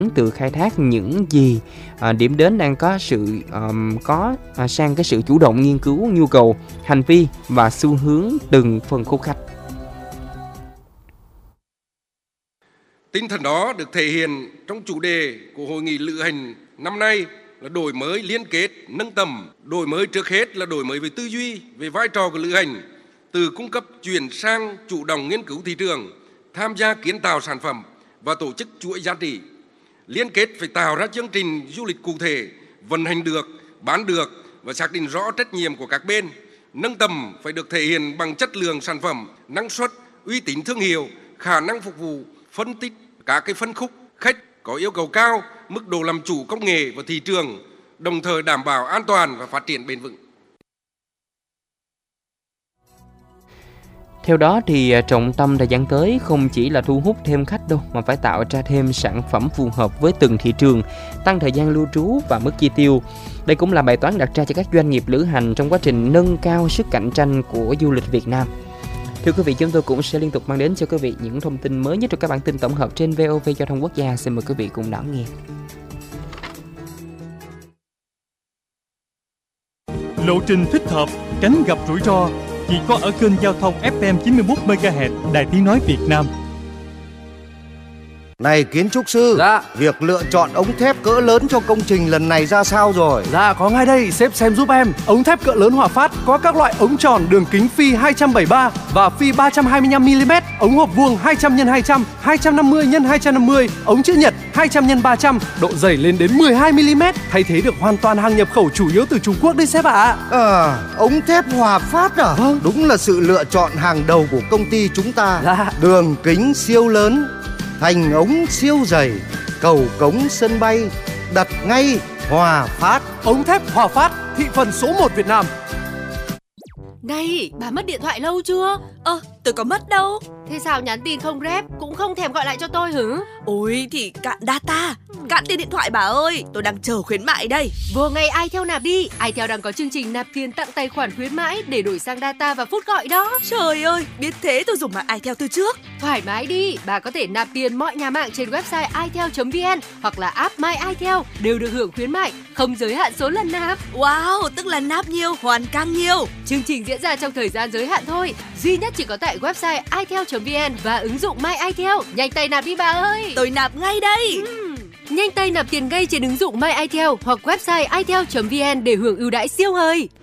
từ khai thác những gì điểm đến đang có sang cái sự chủ động nghiên cứu nhu cầu, hành vi và xu hướng từng phân khúc khách. Tinh thần đó được thể hiện trong chủ đề của hội nghị lữ hành năm nay là đổi mới liên kết, nâng tầm. Đổi mới trước hết là đổi mới về tư duy, về vai trò của lữ hành, từ cung cấp chuyển sang chủ động nghiên cứu thị trường, tham gia kiến tạo sản phẩm và tổ chức chuỗi giá trị. Liên kết phải tạo ra chương trình du lịch cụ thể, vận hành được, bán được và xác định rõ trách nhiệm của các bên. Nâng tầm phải được thể hiện bằng chất lượng sản phẩm, năng suất, uy tín thương hiệu, khả năng phục vụ, phân tích các cái phân khúc khách có yêu cầu cao, mức độ làm chủ công nghệ và thị trường, đồng thời đảm bảo an toàn và phát triển bền vững. Theo đó thì trọng tâm thời gian tới không chỉ là thu hút thêm khách đâu, mà phải tạo ra thêm sản phẩm phù hợp với từng thị trường, tăng thời gian lưu trú và mức chi tiêu. Đây cũng là bài toán đặt ra cho các doanh nghiệp lữ hành trong quá trình nâng cao sức cạnh tranh của du lịch Việt Nam. Thưa quý vị, chúng tôi cũng sẽ liên tục mang đến cho quý vị những thông tin mới nhất trong các bản tin tổng hợp trên VOV Giao thông Quốc gia. Xin mời quý vị cùng đón nghe. Lộ trình thích hợp, tránh gặp rủi ro chỉ có ở kênh giao thông FM 91 MHz Đài Tiếng nói Việt Nam. Này kiến trúc sư, việc lựa chọn ống thép cỡ lớn cho công trình lần này ra sao rồi? Dạ có ngay đây, sếp xem giúp em. Ống thép cỡ lớn Hòa Phát có các loại ống tròn đường kính phi 273 và phi 325mm, ống hộp vuông 200x200, 250x250, ống chữ nhật 200x300, độ dày lên đến 12mm, thay thế được hoàn toàn hàng nhập khẩu chủ yếu từ Trung Quốc đấy sếp ạ. Ống thép Hòa Phát à? Vâng. Đúng là sự lựa chọn hàng đầu của công ty chúng ta. Dạ. Đường kính siêu lớn, thành ống siêu dày, cầu cống sân bay, đặt ngay Hòa Phát. Ống thép Hòa Phát, thị phần số 1 Việt Nam. Này, bà mất điện thoại lâu chưa? Tôi có mất đâu. Thế sao nhắn tin không rep, cũng không thèm gọi lại cho tôi hử? Ôi thì cạn data, cạn tiền điện thoại bà ơi. Tôi đang chờ khuyến mại đây. Vừa ngày iTel nạp đi. iTel đang có chương trình nạp tiền tặng tài khoản khuyến mãi để đổi sang data và phút gọi đó. Trời ơi, biết thế tôi dùng mạng iTel từ trước. Thoải mái đi, bà có thể nạp tiền mọi nhà mạng trên website itel.vn hoặc là app My iTel đều được hưởng khuyến mại, không giới hạn số lần nạp. Wow, tức là nạp nhiều, hoàn càng nhiều. Chương trình diễn ra trong thời gian giới hạn thôi, duy nhất chỉ có tại website itel.vn và ứng dụng My iTel. Nhanh tay nạp đi bà ơi. Tôi nạp ngay đây. Nhanh tay nạp tiền ngay trên ứng dụng My iTel hoặc website itel.vn để hưởng ưu đãi siêu hời.